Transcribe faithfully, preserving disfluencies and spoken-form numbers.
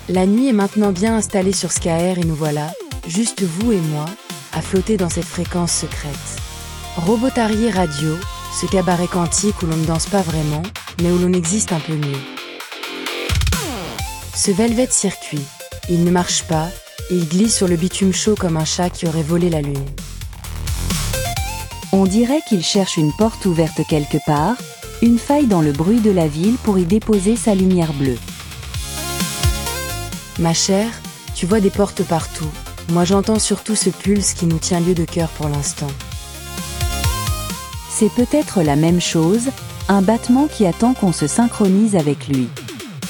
La nuit est maintenant bien installée sur Skaer et nous voilà, juste vous et moi, à flotter dans cette fréquence secrète. Robotarier Radio, ce cabaret quantique où l'on ne danse pas vraiment, mais où l'on existe un peu mieux. Ce Velvet Circuit, il ne marche pas, il glisse sur le bitume chaud comme un chat qui aurait volé la lune. On dirait qu'il cherche une porte ouverte quelque part, une faille dans le bruit de la ville pour y déposer sa lumière bleue. Ma chère, tu vois des portes partout. Moi j'entends surtout ce pulse qui nous tient lieu de cœur pour l'instant. C'est peut-être la même chose, un battement qui attend qu'on se synchronise avec lui.